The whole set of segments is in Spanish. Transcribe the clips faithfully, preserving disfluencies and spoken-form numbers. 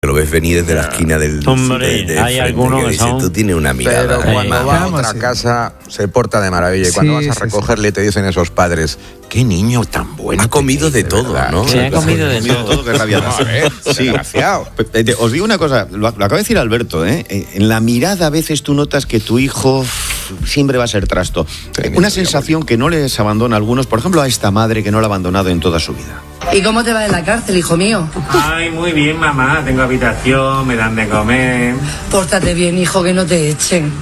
Lo ves venir desde la esquina del... Hombre, de, de hay algunos que, que son... Tú tienes una mirada. Pero cuando eh, va a otra casa se porta de maravilla. Y cuando sí, vas a recogerle sí. te dicen esos padres, qué niño tan bueno. Ha comido de, de todo, ¿verdad? ¿no? Sí, ha comido de todo. todo que rabia más. Sí, desgraciado. Os digo una cosa, lo, lo acaba de decir Alberto, ¿eh? En la mirada a veces tú notas que tu hijo siempre va a ser trasto. Sí, una sensación que no les abandona a algunos, por ejemplo a esta madre que no la ha abandonado en toda su vida. ¿Y cómo te va en la cárcel, hijo mío? Ay, muy bien, mamá. Tengo habitación, me dan de comer. Pórtate bien, hijo, que no te echen.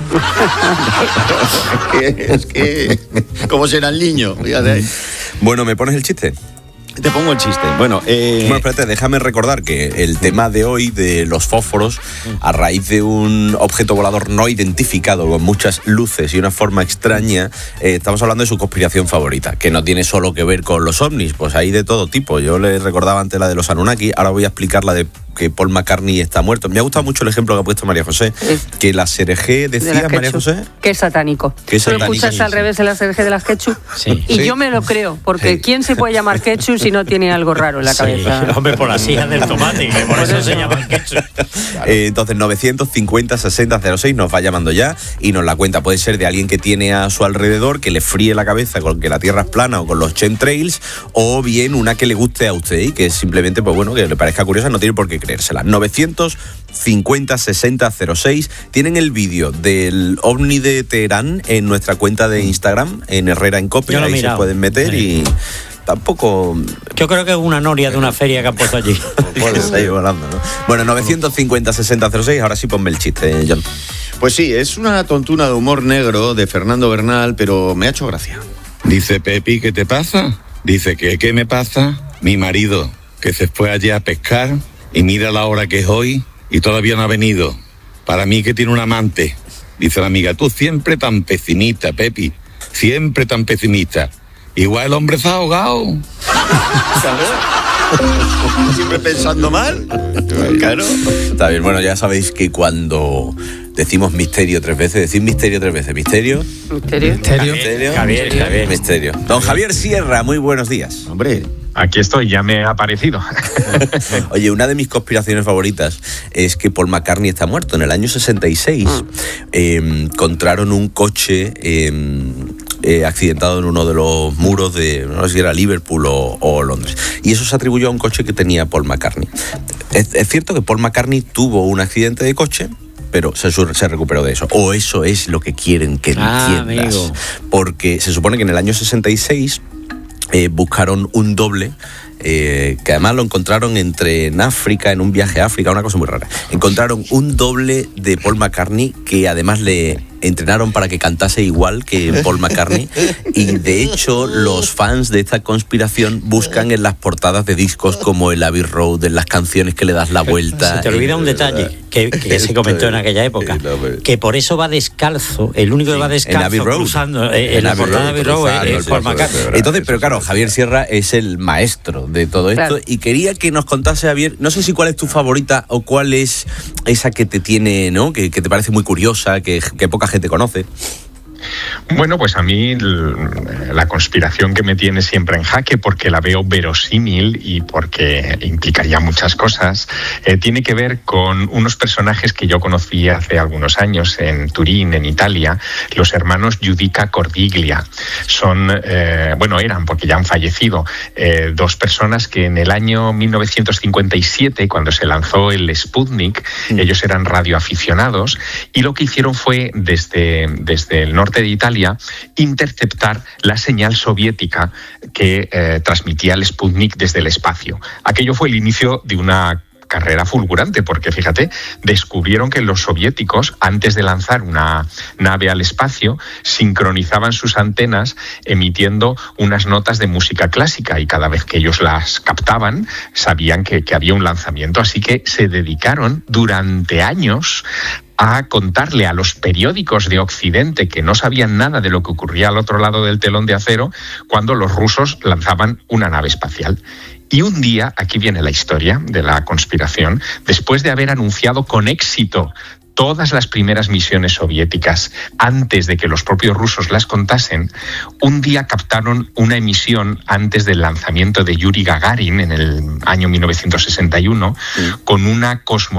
es, que, es que... ¿Cómo será el niño? Fíjate. Bueno, ¿me pones el chiste? Te pongo el chiste. Bueno, eh... bueno, espérate, déjame recordar que el tema de hoy de los fósforos, a raíz de un objeto volador no identificado con muchas luces y una forma extraña, eh, estamos hablando de su conspiración favorita, que no tiene solo que ver con los ovnis, pues hay de todo tipo. Yo les recordaba antes la de los Anunnaki, ahora voy a explicar la de que Paul McCartney está muerto. Me ha gustado mucho el ejemplo que ha puesto María José, sí. que la S R G decía, de María José... Que es satánico. Que es satánico. Tú escuchas sí, al sí. revés de la S R G de las Ketchup sí. y sí. yo me lo creo, porque sí. ¿quién se puede llamar Ketchup si no tiene algo raro en la sí. cabeza? Hombre, por las hijas del tomate, que por, por eso, eso se llama Ketchup. Claro. Eh, entonces, novecientos cincuenta sesenta cero seis nos va llamando ya y nos la cuenta. Puede ser de alguien que tiene a su alrededor, que le fríe la cabeza con que la Tierra es plana o con los chemtrails, o bien una que le guste a usted y que simplemente, pues bueno, que le parezca curiosa, no tiene por qué creérsela. novecientos cincuenta sesenta cero seis. Tienen el vídeo del ovni de Teherán en nuestra cuenta de Instagram, en Herrera en Cope. Ahí se pueden meter sí. y tampoco... Yo creo que es una noria de una feria que han puesto allí. Puedes ir volando, ¿no? Bueno, novecientos cincuenta sesenta cero seis. Ahora sí ponme el chiste, John. Pues sí, es una tontuna de humor negro de Fernando Bernal, pero me ha hecho gracia. Dice Pepi, ¿qué te pasa? Dice que ¿qué me pasa? Mi marido, que se fue allí a pescar y mira la hora que es hoy y todavía no ha venido. Para mí que tiene un amante. Dice la amiga, tú siempre tan pesimista, Pepi. Siempre tan pesimista. Igual el hombre se ha ahogado. Siempre pensando mal. Claro. Está bien, bueno, ya sabéis que cuando decimos misterio tres veces, decir misterio tres veces. Misterio. Misterio. Misterio. Misterio. Javier, misterio. Javier. Misterio. Don Javier Sierra, muy buenos días. Hombre. Aquí estoy, ya me ha aparecido. Oye, una de mis conspiraciones favoritas es que Paul McCartney está muerto. En el año sesenta y seis mm. eh, encontraron un coche eh, eh, accidentado en uno de los muros de, no sé si era Liverpool o, o Londres. Y eso se atribuyó a un coche que tenía Paul McCartney. Es, es cierto que Paul McCartney tuvo un accidente de coche, pero se, se recuperó de eso. O eso es lo que quieren que ah, entiendas. Amigo. Porque se supone que en el año sesenta y seis... Eh, buscaron un doble eh, que además lo encontraron entre en África, en un viaje a África, una cosa muy rara. Encontraron un doble de Paul McCartney que además le entrenaron para que cantase igual que Paul McCartney y de hecho los fans de esta conspiración buscan en las portadas de discos como el Abbey Road, en las canciones que le das la vuelta. Se te olvida un detalle que, que se comentó en aquella época, que por eso va descalzo, el único que va descalzo cruzando en, en la portada de Abbey Road es Paul McCartney. Entonces, pero claro, Javier Sierra es el maestro de todo esto, claro. Y quería que nos contase, Javier, no sé si cuál es tu favorita o cuál es esa que te tiene, ¿no? Que, que te parece muy curiosa, que, que poca gente conoce. Bueno, pues a mí la conspiración que me tiene siempre en jaque, porque la veo verosímil y porque implicaría muchas cosas, eh, tiene que ver con unos personajes que yo conocí hace algunos años en Turín, en Italia, los hermanos Giudica Cordiglia. Son, eh, bueno, eran, porque ya han fallecido, eh, dos personas que en el año mil novecientos cincuenta y siete, cuando se lanzó el Sputnik, mm. ellos eran radioaficionados y lo que hicieron fue desde, desde el norte de Italia interceptar la señal soviética que eh, transmitía el Sputnik desde el espacio. Aquello fue el inicio de una carrera fulgurante, porque fíjate, descubrieron que los soviéticos, antes de lanzar una nave al espacio, sincronizaban sus antenas emitiendo unas notas de música clásica y cada vez que ellos las captaban sabían que, que había un lanzamiento, así que se dedicaron durante años a contarle a los periódicos de Occidente que no sabían nada de lo que ocurría al otro lado del telón de acero cuando los rusos lanzaban una nave espacial. Y un día, aquí viene la historia de la conspiración, después de haber anunciado con éxito todas las primeras misiones soviéticas, antes de que los propios rusos las contasen, un día captaron una emisión antes del lanzamiento de Yuri Gagarin en el año mil novecientos sesenta y uno, sí, con una cosmonauta